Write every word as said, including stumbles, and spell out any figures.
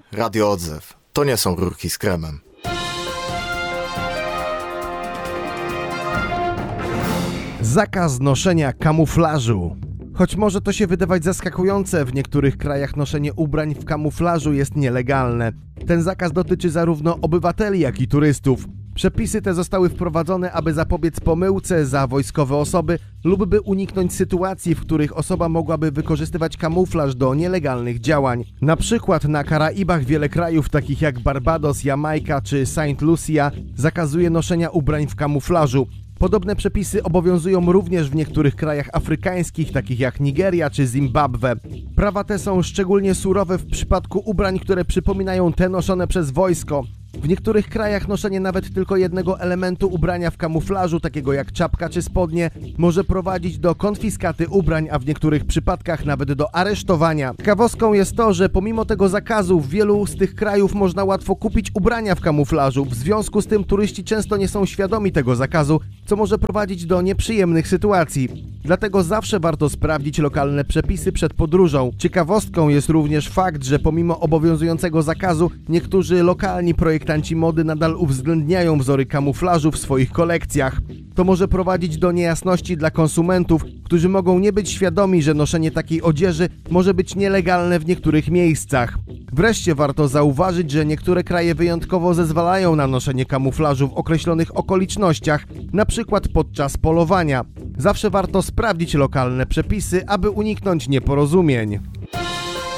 Radio Odzew. To nie są rurki z kremem. Zakaz noszenia kamuflażu. Choć może to się wydawać zaskakujące, w niektórych krajach noszenie ubrań w kamuflażu jest nielegalne. Ten zakaz dotyczy zarówno obywateli, jak i turystów. Przepisy te zostały wprowadzone, aby zapobiec pomyłce za wojskowe osoby lub by uniknąć sytuacji, w których osoba mogłaby wykorzystywać kamuflaż do nielegalnych działań. Na przykład na Karaibach wiele krajów, takich jak Barbados, Jamajka czy Saint Lucia, zakazuje noszenia ubrań w kamuflażu. Podobne przepisy obowiązują również w niektórych krajach afrykańskich, takich jak Nigeria czy Zimbabwe. Prawa te są szczególnie surowe w przypadku ubrań, które przypominają te noszone przez wojsko. W niektórych krajach noszenie nawet tylko jednego elementu ubrania w kamuflażu, takiego jak czapka czy spodnie, może prowadzić do konfiskaty ubrań, a w niektórych przypadkach nawet do aresztowania. Ciekawostką jest to, że pomimo tego zakazu w wielu z tych krajów można łatwo kupić ubrania w kamuflażu. W związku z tym turyści często nie są świadomi tego zakazu, co może prowadzić do nieprzyjemnych sytuacji. Dlatego zawsze warto sprawdzić lokalne przepisy przed podróżą. Ciekawostką jest również fakt, że pomimo obowiązującego zakazu niektórzy lokalni projektanci mody nadal uwzględniają wzory kamuflażu w swoich kolekcjach. To może prowadzić do niejasności dla konsumentów, którzy mogą nie być świadomi, że noszenie takiej odzieży może być nielegalne w niektórych miejscach. Wreszcie warto zauważyć, że niektóre kraje wyjątkowo zezwalają na noszenie kamuflażu w określonych okolicznościach, na przykład podczas polowania. Zawsze warto sprawdzić lokalne przepisy, aby uniknąć nieporozumień.